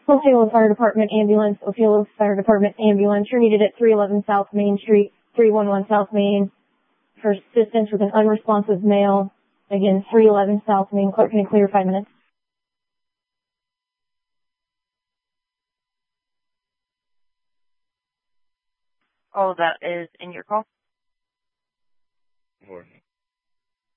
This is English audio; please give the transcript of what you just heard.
Osceola Fire Department ambulance, Osceola Fire Department ambulance. You're needed at 311 South Main Street, 311 South Main for assistance with an unresponsive male. Again, 311 South Main. Clerk, can you clear 5 minutes? All of that is in your call. Morning.